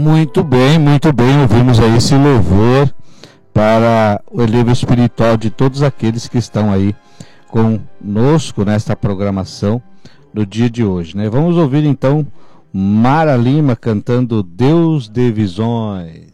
Muito bem, ouvimos aí esse louvor para o livro espiritual de todos aqueles que estão aí conosco nesta programação no dia de hoje, né? Vamos ouvir então Mara Lima cantando Deus de Visões.